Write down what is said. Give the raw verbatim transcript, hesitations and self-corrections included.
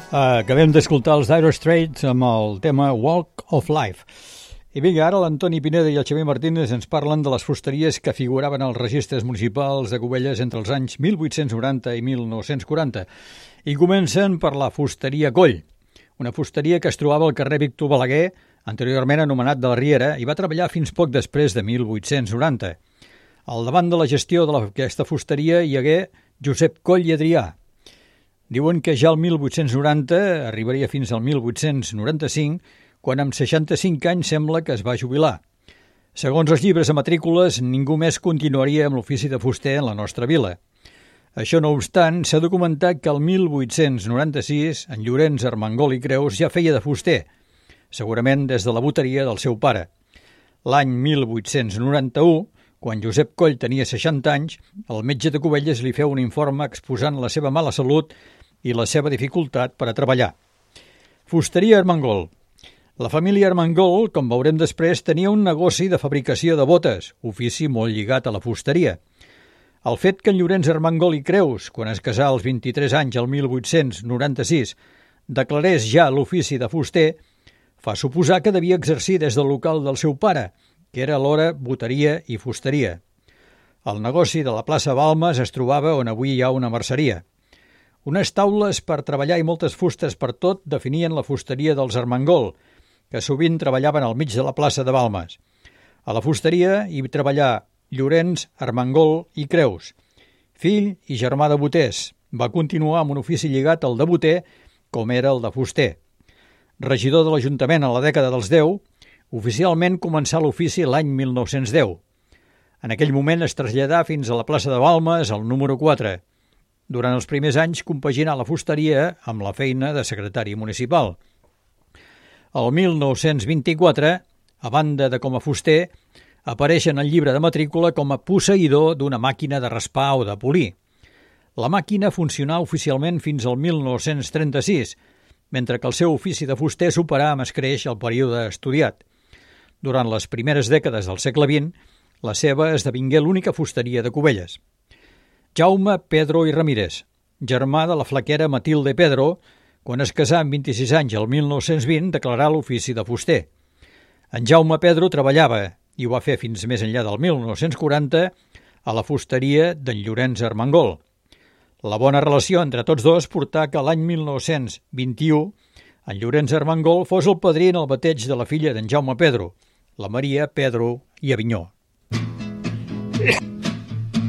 Acabem d'escoltar els Dire Straits amb el tema Walk of Life. I vinga, ara l'Antoni Pineda i el Xavier Martínez ens parlen de les fusteries que figuraven als registres municipals de Cubelles entre els anys mil vuit-cents noranta i mil nou-cents quaranta. I comencen per la fusteria Coll, una fusteria que es trobava al carrer Víctor Balaguer, anteriorment anomenat de la Riera, i va treballar fins poc després de mil vuit-cents noranta. Al davant de la gestió d'aquesta fusteria hi hagué Josep Coll i Adrià. Diuen que ja el mil vuit-cents noranta arribaria fins al mil vuit-cents noranta-cinc, quan amb seixanta-cinc anys sembla que es va jubilar. Segons els llibres de matrícules, ningú més continuaria amb l'ofici de fuster en la nostra vila. Això no obstant, s'ha documentat que el mil vuit-cents noranta-sis en Llorenç Armengol i Creus ja feia de fuster, segurament des de la boteria del seu pare. L'any mil vuit-cents noranta-u, quan Josep Coll tenia seixanta anys, el metge de Cubelles li feu un informe exposant la seva mala salut i la seva dificultat per a treballar. Fusteria Armengol. La família Armengol, com veurem després, tenia un negoci de fabricació de botes, ofici molt lligat a la fusteria. El fet que en Llorenç Armengol i Creus, quan es casà als vint-i-tres anys el mil vuit-cents noranta-sis, declarés ja l'ofici de fuster, fa suposar que devia exercir des del local del seu pare, que era alhora boteria i fusteria. El negoci de la plaça Balmes es trobava on avui hi ha una merceria. Unes taules per treballar i moltes fustes per tot definien la fusteria dels Armengol, que sovint treballaven al mig de la plaça de Balmes. A la fusteria hi treballà Llorenç Armengol i Creus. Fill i germà de boters, va continuar amb un ofici lligat al de boter, com era el de fuster. Regidor de l'Ajuntament a la dècada dels deu, oficialment començà l'ofici l'any mil nou-cents deu. En aquell moment es traslladà fins a la plaça de Balmes, al número quatre. Durant els primers anys compaginà la fusteria amb la feina de secretari municipal. El mil nou-cents vint-i-quatre, a banda de com a fuster, apareix en el llibre de matrícula com a posseïdor d'una màquina de raspar o de polir. La màquina funcionà oficialment fins al mil nou-cents trenta-sis, mentre que el seu ofici de fuster superà amb escreix el període estudiat. Durant les primeres dècades del segle vint, la seva esdevingué l'única fusteria de Cubelles. Jaume Pedro i Ramírez, germà de la flaquera Matilde Pedro, quan es casà amb vint-i-sis anys el mil nou-cents vint, declarà l'ofici de fuster. En Jaume Pedro treballava, i ho va fer fins més enllà del mil nou-cents quaranta, a la fusteria d'en Llorenç Armengol. La bona relació entre tots dos portà que l'any mil nou-cents vint-i-u en Llorenç Armengol fos el padrí en el bateig de la filla d'en Jaume Pedro, la Maria Pedro i Avinyó.